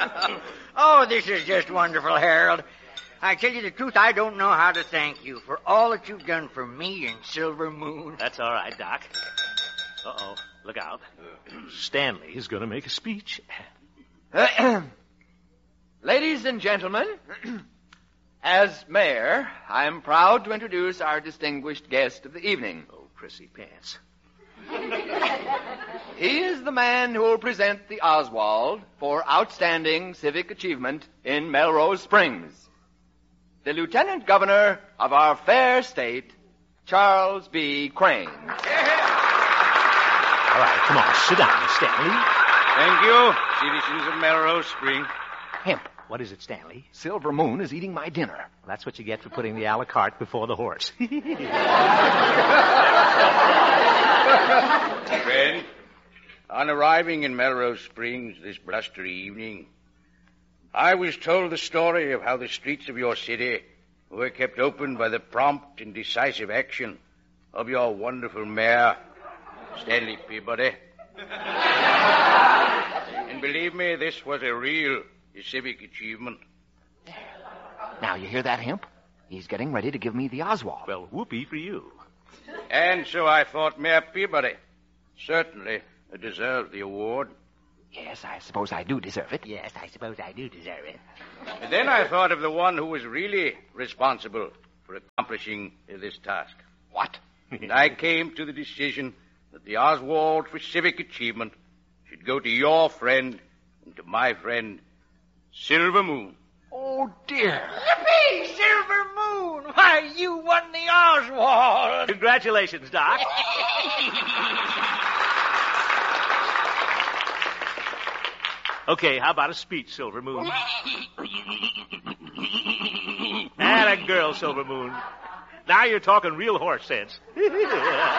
Oh, this is just wonderful, Harold. I tell you the truth, I don't know how to thank you for all that you've done for me and Silver Moon. That's all right, Doc. Uh-oh. Look out. Stanley is going to make a speech. Ladies and gentlemen, as mayor, I'm proud to introduce our distinguished guest of the evening. Oh, prissy pants. He is the man who will present the Oswald for outstanding civic achievement in Melrose Springs. The Lieutenant Governor of our fair state, Charles B. Crane. All right, come on, sit down, Stanley. Thank you, citizens of Melrose Spring. Hemp. What is it, Stanley? Silver Moon is eating my dinner. That's what you get for putting the a la carte before the horse. Friend, on arriving in Melrose Springs this blustery evening, I was told the story of how the streets of your city were kept open by the prompt and decisive action of your wonderful mayor, Stanley Peabody. And believe me, this was a real civic achievement. Now, you hear that, Hemp? He's getting ready to give me the Oswald. Well, whoopee for you. And so I thought Mayor Peabody certainly deserved the award. Yes, I suppose I do deserve it. Yes, I suppose I do deserve it. And then I thought of the one who was really responsible for accomplishing this task. What? And I came to the decision that the Oswald for civic achievement should go to your friend and to my friend, Silver Moon. Oh, dear. Yippee, Silver Moon! Why, you won the Oswald! Congratulations, Doc. Okay, how about a speech, Silver Moon? And a girl, Silver Moon. Now you're talking real horse sense.